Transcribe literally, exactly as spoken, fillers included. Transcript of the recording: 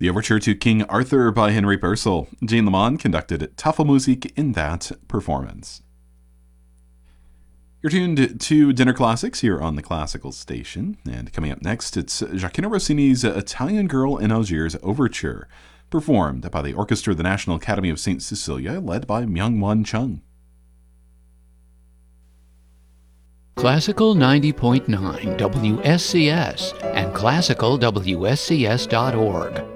The overture to King Arthur by Henry Purcell. Jean Lamont conducted Tafelmusik in that performance. You're tuned to Dinner Classics here on the Classical Station, and coming up next, it's Gioachino Rossini's Italian Girl in Algiers Overture, performed by the Orchestra of the National Academy of Saint Cecilia, led by Myung-Whun Chung. Classical ninety point nine W S C S and classical W S C S dot org.